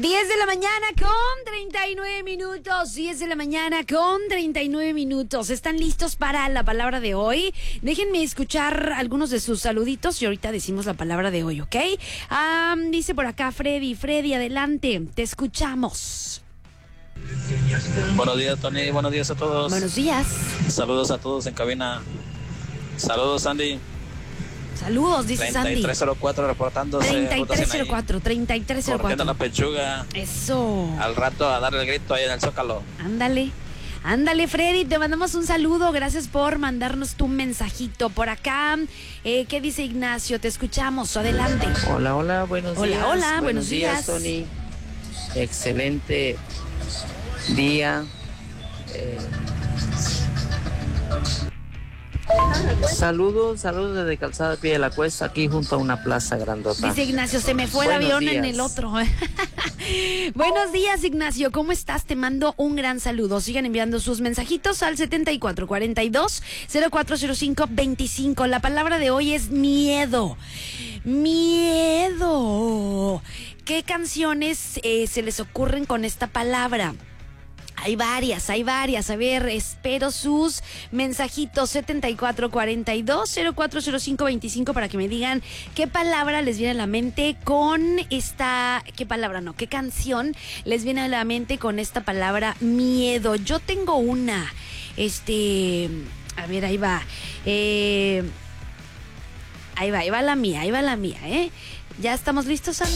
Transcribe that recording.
10 de la mañana con 39 minutos. 10 de la mañana con 39 minutos. ¿Están listos para la palabra de hoy? Déjenme escuchar algunos de sus saluditos y ahorita decimos la palabra de hoy, ¿ok? Dice por acá Freddy. Freddy, adelante. Te escuchamos. Buenos días, Tony. Buenos días a todos. Buenos días. Saludos a todos en cabina. Saludos, Sandy. Saludos, dice Sandy. 3304 reportándose. 3304, 3304. Corriendo la pechuga. Eso. Al rato a darle el grito ahí en el Zócalo. Ándale, Freddy, te mandamos un saludo. Gracias por mandarnos tu mensajito. Por acá, ¿qué dice Ignacio? Te escuchamos, adelante. Hola, buenos días. Hola, buenos días. Tony. Excelente día. Saludos desde Calzada Pie de la Cuesta, aquí junto a una plaza grandota. Dice Ignacio, se me fue el avión en el otro. Buenos días, Ignacio, ¿cómo estás? Te mando un gran saludo. Sigan enviando sus mensajitos al 7442-040525. La palabra de hoy es miedo. Miedo. ¿Qué canciones se les ocurren con esta palabra? Hay varias. A ver, espero sus mensajitos 7442-040525 para que me digan qué palabra les viene a la mente con esta... ¿Qué palabra no? ¿Qué canción les viene a la mente con esta palabra miedo? Yo tengo una. A ver, ahí va. Ahí va la mía, ¿eh? ¿Ya estamos listos,